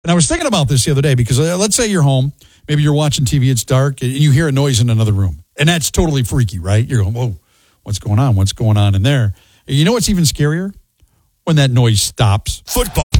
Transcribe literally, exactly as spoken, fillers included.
And I was thinking about this the other day because uh, let's say you're home, maybe you're watching T V, it's dark, and you hear a noise in another room. And that's totally freaky, right? You're going, whoa, what's going on? What's going on in there? And you know what's even scarier? When that noise stops. Football.